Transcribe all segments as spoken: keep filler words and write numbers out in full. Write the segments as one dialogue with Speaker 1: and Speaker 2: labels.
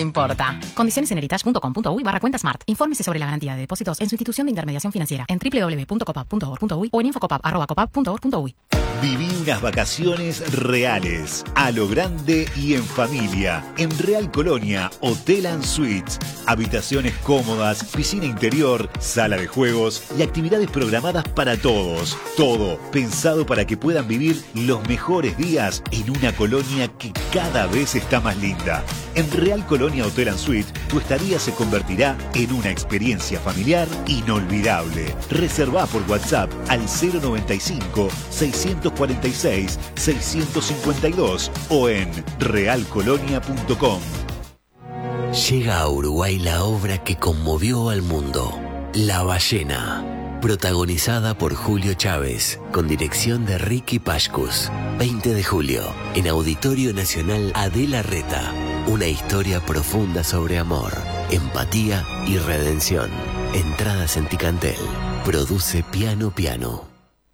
Speaker 1: importa. Condiciones en heritage punto com punto uy barra cuenta smart. Infórmese sobre la garantía de depósitos en su institución de intermediación financiera en doble u doble u doble u punto copap punto org punto uy o en infocopap arroba copap punto org punto uy.
Speaker 2: Viví unas vacaciones reales, a lo grande y en familia. En Real Colonia, Hotel and Suites. Habitaciones cómodas, piscina interior, sala de juegos y actividades programadas para todos. Todo pensado para que puedan vivir los mejores días en una colonia que cada vez está más linda. En Real Colonia Hotel and Suites, tu estadía se convertirá en una experiencia familiar inolvidable. Reservá por WhatsApp al cero noventa y cinco, seiscientos cuarenta y seis, seiscientos cincuenta y dos o en real colonia punto com.
Speaker 3: Llega a Uruguay la obra que conmovió al mundo, La Ballena, protagonizada por Julio Chávez, con dirección de Ricky Pashkus. veinte de julio, en Auditorio Nacional Adela Reta, una historia profunda sobre amor, empatía y redención. Entradas en Ticantel. Produce Piano Piano.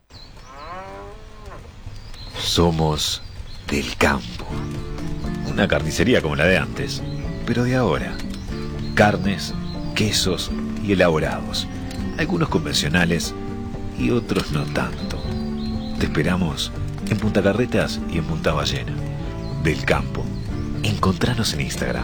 Speaker 4: Somos del campo. Una carnicería como la de antes, pero de ahora. Carnes, quesos y elaborados. Algunos convencionales y otros no tanto. Te esperamos en Punta Carretas y en Punta Ballena. Del campo. Encontranos en Instagram.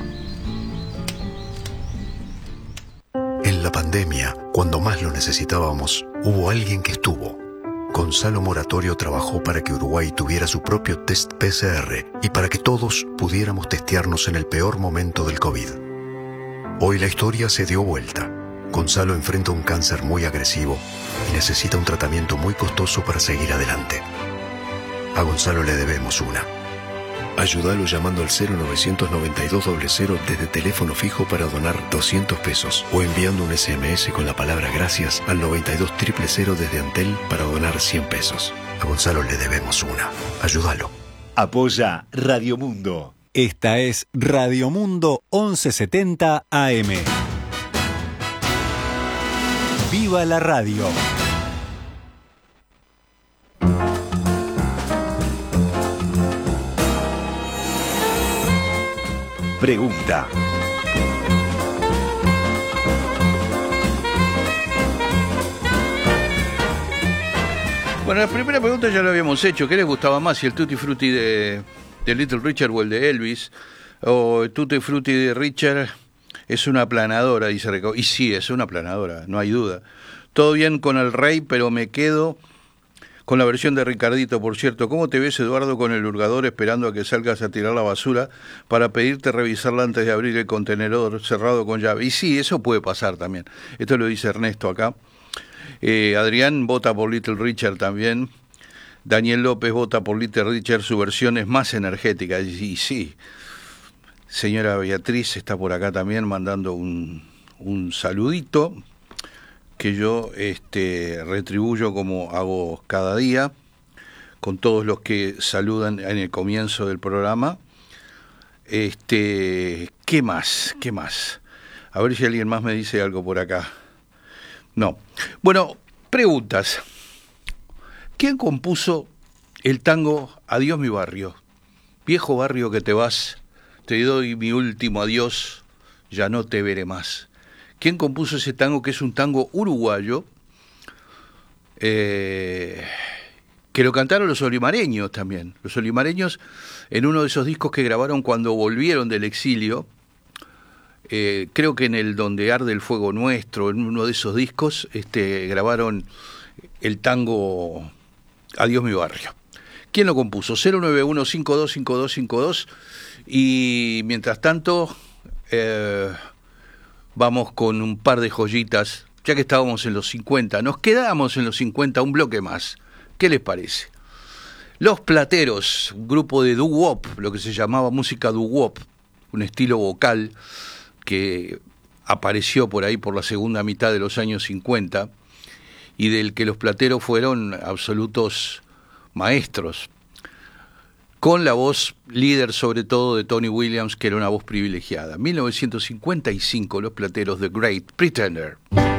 Speaker 5: En la pandemia, cuando más lo necesitábamos, hubo alguien que estuvo. Gonzalo Moratorio trabajó para que Uruguay tuviera su propio test P C R y para que todos pudiéramos testearnos en el peor momento del COVID. Hoy la historia se dio vuelta. Gonzalo enfrenta un cáncer muy agresivo y necesita un tratamiento muy costoso para seguir adelante. A Gonzalo le debemos una. Ayúdalo llamando al cero novecientos noventa y dos cero cero desde teléfono fijo para donar doscientos pesos o enviando un ese eme ese con la palabra gracias al noventa y dos cero cero cero desde Antel para donar cien pesos. A Gonzalo le debemos una. Ayúdalo.
Speaker 2: Apoya Radio Mundo.
Speaker 6: Esta es Radio Mundo once setenta A M. ¡Viva la radio!
Speaker 2: Pregunta.
Speaker 7: Bueno, la primera pregunta ya la habíamos hecho. ¿Qué les gustaba más? Si el Tutti Frutti de, de Little Richard o el de Elvis, o el Tutti Frutti de Richard es una aplanadora, dice Reco. Y sí, es una aplanadora, no hay duda. Todo bien con el Rey, pero me quedo con la versión de Ricardito. Por cierto, ¿cómo te ves, Eduardo, con el hurgador esperando a que salgas a tirar la basura para pedirte revisarla antes de abrir el contenedor cerrado con llave? Y sí, eso puede pasar también. Esto lo dice Ernesto acá. Eh, Adrián vota por Little Richard también. Daniel López vota por Little Richard, su versión es más energética. Y, y sí, señora Beatriz está por acá también mandando un, un saludito que yo este, retribuyo como hago cada día, con todos los que saludan en el comienzo del programa. Este, ¿qué más? ¿Qué más? A ver si alguien más me dice algo por acá. No. Bueno, preguntas. ¿Quién compuso el tango Adiós mi barrio? Viejo barrio que te vas, te doy mi último adiós, ya no te veré más. ¿Quién compuso ese tango, que es un tango uruguayo, eh, que lo cantaron los olimareños también? Los olimareños, en uno de esos discos que grabaron cuando volvieron del exilio, eh, creo que en el Donde arde el fuego nuestro, en uno de esos discos, este, grabaron el tango Adiós mi barrio. ¿Quién lo compuso? cero nueve uno cinco dos cinco dos cinco dos. Y mientras tanto... Eh, vamos con un par de joyitas, ya que estábamos en los cincuenta, nos quedamos en los cincuenta un bloque más. ¿Qué les parece? Los Plateros, un grupo de doo-wop, lo que se llamaba música doo-wop, un estilo vocal que apareció por ahí por la segunda mitad de los años cincuenta y del que los Plateros fueron absolutos maestros, con la voz líder sobre todo de Tony Williams, que era una voz privilegiada. mil novecientos cincuenta y cinco, Los Plateros, The Great Pretender.